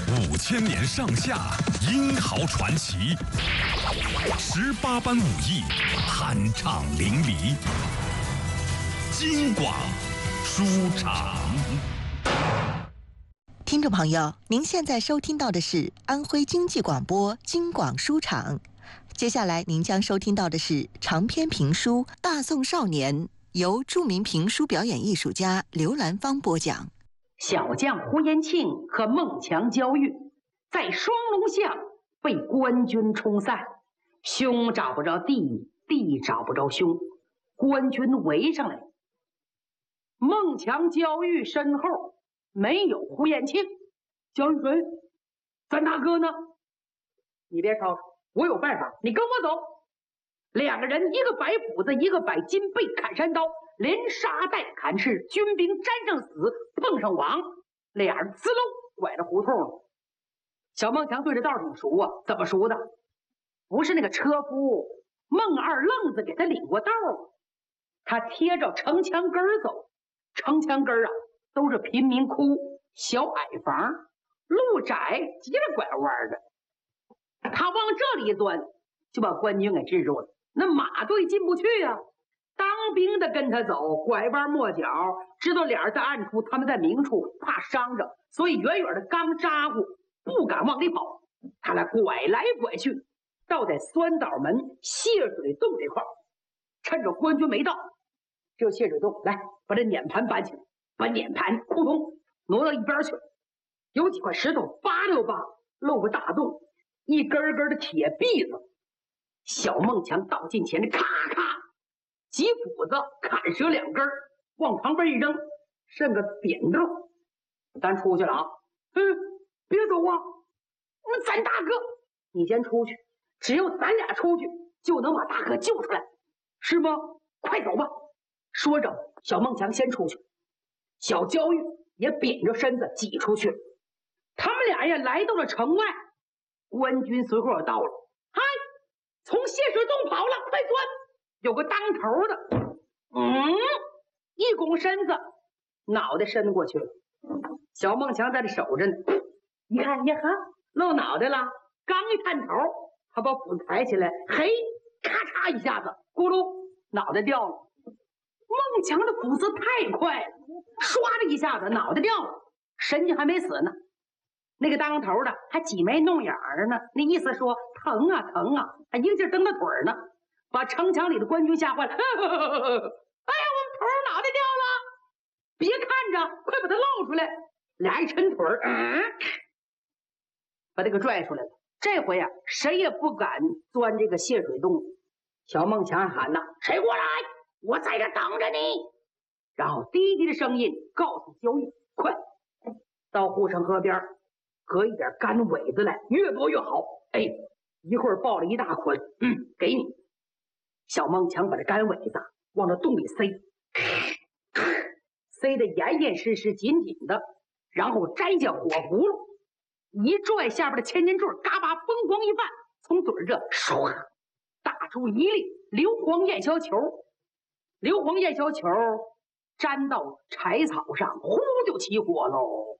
5000年上下，英豪传奇，18般武艺，酣畅淋漓。京广书场。 听众朋友，您现在收听到的是安徽经济广播京广书场。接下来您将收听到的是长篇评书《大宋少年》，由著名评书表演艺术家刘兰芳播讲。 小将胡延庆和孟强交遇，在双龙巷被官军冲散，兄找不着弟，弟找不着兄，官军围上来。孟强交遇身后没有胡延庆，焦玉水，咱大哥呢？你别吵，我有办法，你跟我走。两个人，一个摆斧子，一个摆金背砍山刀，连杀带砍刺，军兵沾上死，碰上网，俩人滋溜拐着胡同了。小孟强对着道挺熟啊，怎么熟的？不是那个车夫孟二愣子给他领过道，他贴着城墙根走，城墙根啊都是贫民窟、小矮房，路窄，急着拐弯的。他往这里一钻，就把官军给制住了。那马队进不去啊，当兵的跟他走，拐弯抹角，知道俩人在暗处，他们在明处，怕伤着，所以远远的刚扎呼，不敢往里跑。他俩拐来拐去，到在酸枣门泄水洞这块，趁着官军没到，这泄水洞来把这碾盘搬起来，把碾盘扑通挪到一边去，有几块石头扒溜扒，露个大洞，一根根的铁篦子。小孟强倒近前，咔咔几斧子砍折两根，往旁边一扔，剩个扁豆。咱出去了啊！别走啊！那咱大哥，你先出去，只有咱俩出去，就能把大哥救出来，是吗？快走吧！说着，小孟强先出去，小焦玉也扁着身子挤出去了。他们俩也来到了城外，官军随后也到了。嗨！从泄水洞跑了，快钻！有个当头的，一拱身子，脑袋伸过去了。小孟强在这守着呢，一看呀哈，露脑袋了。刚一探头，他把斧子抬起来，嘿，咔嚓一下子，咕噜，脑袋掉了。孟强的斧子太快了，唰的一下子，脑袋掉了，神经还没死呢。那个当头的还挤眉弄眼儿呢，那意思说疼啊疼啊，还一个劲儿蹬着腿呢，把城墙里的官军吓坏了。哎呀，我们头脑袋掉了，别看着，快把它露出来。俩一抻腿把这个拽出来了。这回啊，谁也不敢钻这个泄水洞。小孟强喊呐：“谁过来？我在这等着你。”然后低低的声音告诉焦玉：“快到护城河边，割一点干苇子来，越多越好。哎，一会儿抱了一大捆，给你。”小孟强把这干苇子往这洞里塞，塞得严严实实、紧紧的，然后摘下火葫芦，一拽下边的千斤坠，嘎巴风光一半，从嘴这唰打出一粒硫磺焰硝球。硫磺焰硝球沾到柴草上，呼就起火喽。